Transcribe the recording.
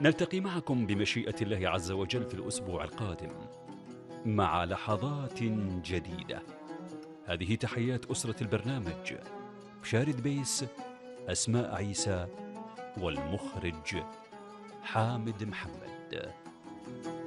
نلتقي معكم بمشيئة الله عز وجل في الأسبوع القادم مع لحظات جديدة. هذه تحيات أسرة البرنامج، شارد بيس، أسماء عيسى، والمخرج حامد محمد.